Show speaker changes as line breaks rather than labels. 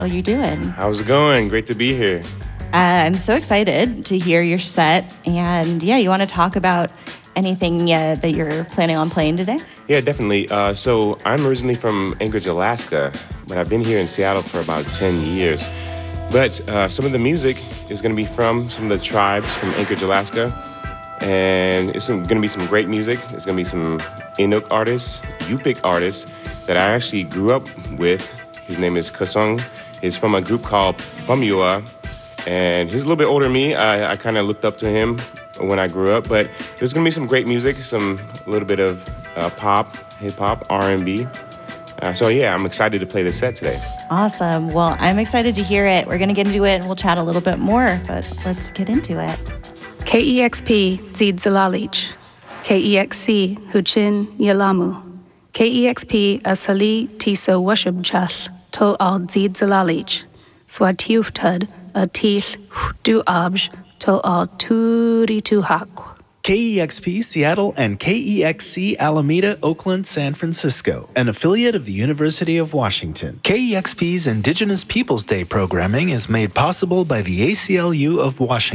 How you doing?
How's it going? Great to be here.
I'm so excited to hear your set. And yeah, you want to talk about anything that you're planning on playing today?
Yeah, definitely. So I'm originally from Anchorage, Alaska, but I've been here in Seattle for about 10 years. But some of the music is going to be from some of the tribes from Anchorage, Alaska. And it's going to be some great music. There's going to be some Inuk artists, Yupik artists that I actually grew up with. His name is Kasong. He's from a group called Bumyua. And he's a little bit older than me. I kind of looked up to him when I grew up. But there's going to be some great music, a little bit of pop, hip-hop, R&B. So yeah, I'm excited to play this set today.
Awesome. Well, I'm excited to hear it. We're going to get into it and we'll chat a little bit more, but let's get into it.
KEXP Zid Zalalich. KEXC Huchin Yalamu. KEXP Asali Tisa Washab Tol Al Zid Zalalich. Swatiuhtad Atil Du Abj Tol Al Turi Tuhak.
KEXP Seattle and KEXC Alameda, Oakland, San Francisco, an affiliate of the University of Washington. KEXP's Indigenous Peoples Day programming is made possible by the ACLU of Washington.